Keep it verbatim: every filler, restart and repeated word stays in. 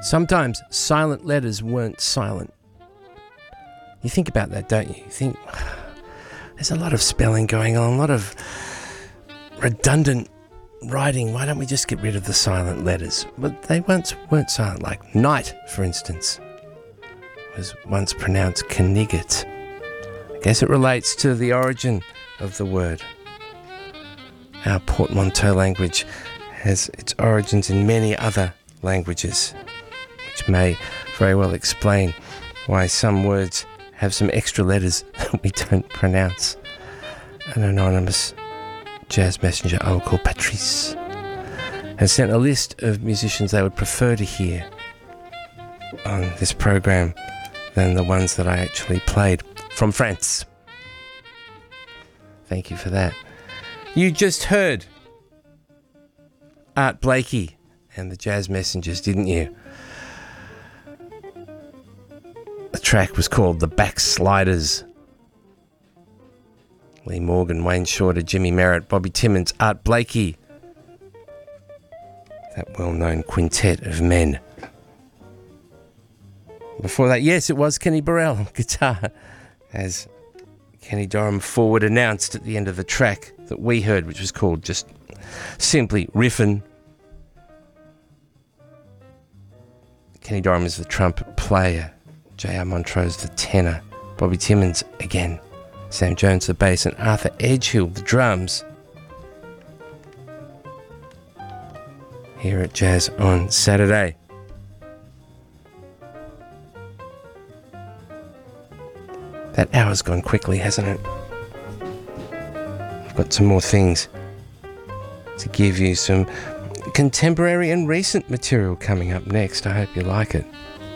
Sometimes silent letters weren't silent. You think about that, don't you? You think there's a lot of spelling going on, a lot of redundant writing. Why don't we just get rid of the silent letters? But they once weren't silent. Like night, for instance, was once pronounced Knigget. I guess it relates to the origin of the word. Our portmanteau language has its origins in many other languages, which may very well explain why some words have some extra letters that we don't pronounce. An anonymous jazz messenger I will call Patrice has sent a list of musicians they would prefer to hear on this program than the ones that I actually played from France. Thank you for that. You just heard Art Blakey and the Jazz Messengers, didn't you? The track was called The Backsliders. Lee Morgan, Wayne Shorter, Jimmy Merritt, Bobby Timmons, Art Blakey. That well-known quintet of men. Before that, yes, it was Kenny Burrell, guitar, as Kenny Dorham forward announced at the end of the track that we heard, which was called just simply Riffin'. Kenny Dorham is the trumpet player, J R Montrose the tenor, Bobby Timmons again, Sam Jones the bass, and Arthur Edgehill the drums. Here at Jazz on Saturday. That hour's gone quickly, hasn't it? I've got some more things to give you, some contemporary and recent material coming up next. I hope you like it.